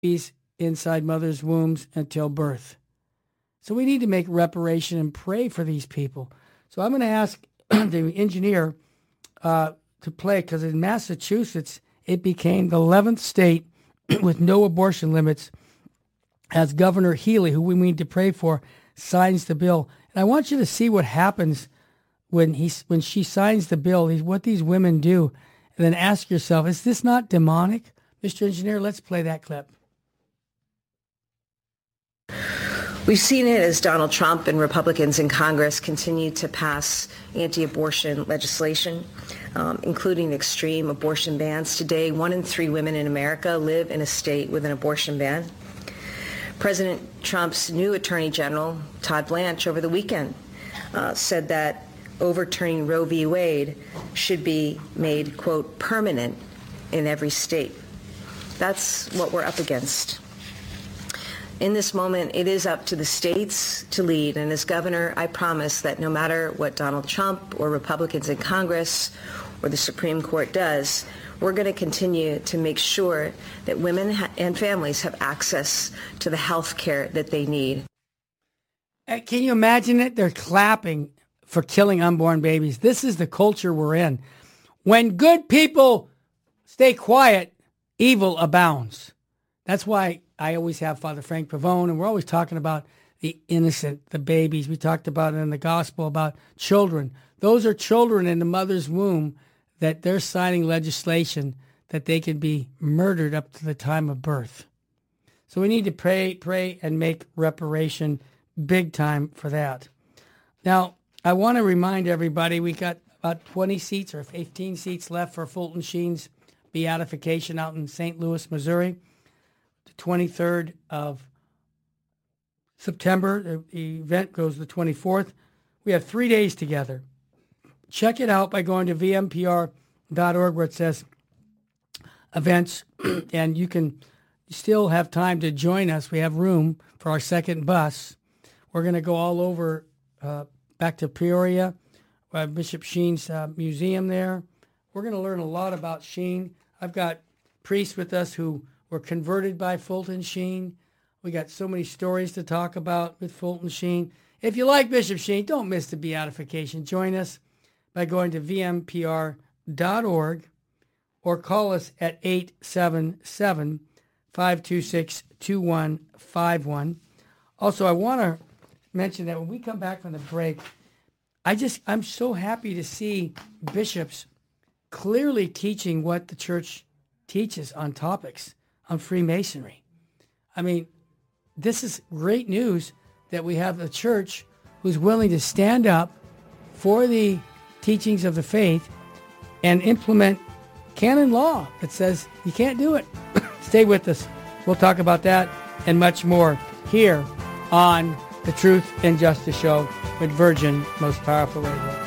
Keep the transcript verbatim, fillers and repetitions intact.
babies inside mothers' wombs until birth. So we need to make reparation and pray for these people. So I'm going to ask the engineer uh, to play, because in Massachusetts, it became the eleventh state with no abortion limits as Governor Healy, who we need to pray for, signs the bill. And I want you to see what happens when he when she signs the bill, what these women do, and then ask yourself, is this not demonic? Mister Engineer, let's play that clip. We've seen it as Donald Trump and Republicans in Congress continue to pass anti-abortion legislation, um, including extreme abortion bans. Today, one in three women in America live in a state with an abortion ban. President Trump's new Attorney General, Todd Blanche, over the weekend uh, said that overturning Roe v. Wade should be made, quote, permanent in every state. That's what we're up against. In this moment, it is up to the states to lead. And as governor, I promise that no matter what Donald Trump or Republicans in Congress or the Supreme Court does, we're going to continue to make sure that women ha- and families have access to the health care that they need. Can you imagine it? They're clapping for killing unborn babies. This is the culture we're in. When good people stay quiet, evil abounds. That's why I always have Father Frank Pavone, and we're always talking about the innocent, the babies. We talked about it in the gospel about children. Those are children in the mother's womb that they're signing legislation that they can be murdered up to the time of birth. So we need to pray, pray, and make reparation big time for that. Now, I want to remind everybody we got about twenty seats or fifteen seats left for Fulton Sheen's beatification out in Saint Louis, Missouri. The twenty-third of September. The event goes the twenty-fourth. We have three days together. Check it out by going to v m p r dot org where it says events, and you can still have time to join us. We have room for our second bus. We're going to go all over uh, back to Peoria. We have Bishop Sheen's uh, museum there. We're going to learn a lot about Sheen. I've got priests with us who were converted by Fulton Sheen. We got so many stories to talk about with Fulton Sheen. If you like Bishop Sheen, don't miss the beatification. Join us by going to v m p r dot org or call us at eight seven seven, five two six, two one five one. Also, I want to mention that when we come back from the break, I just, I'm so happy to see bishops clearly teaching what the church teaches on topics on Freemasonry. I mean, this is great news that we have a church who's willing to stand up for the teachings of the faith and implement canon law that says you can't do it. Stay with us. We'll talk about that and much more here on the Truth and Justice Show with Virgin Most Powerful Radio.